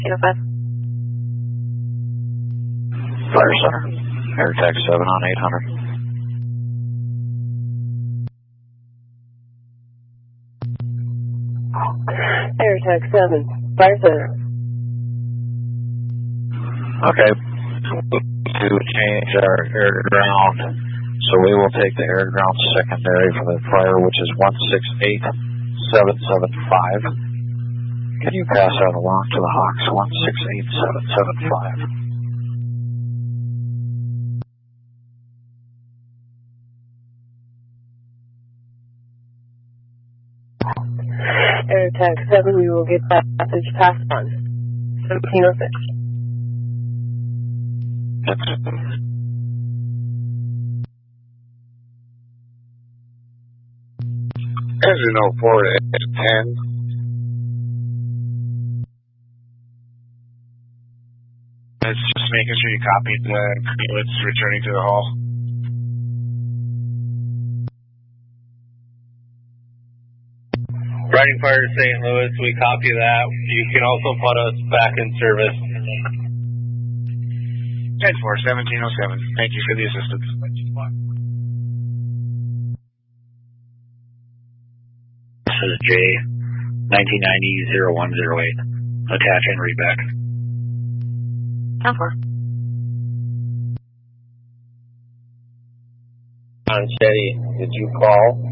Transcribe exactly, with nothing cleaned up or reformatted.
oh five. Fire Center, Air Taxi seven on eight hundred. Air Taxi seven, Fire Center. Okay, to change our air to ground, so we will take the air to ground secondary for the fire, which is one six eight seven seven five. Can you pass that along to the Hawks, one six eight seven seven five? Air Taxi seven, we will get that message passed on. seventeen oh six. Engine oh four to ten. It's just making sure you copied the clearance returning to the hall. Riding Fire to Saint Louis, we copy that. You can also put us back in service. ten four, seventeen oh seven. Thank you for the assistance. This is Jay, nineteen ninety oh one oh eight. Attach and read back. ten four. On Shetty, did you call?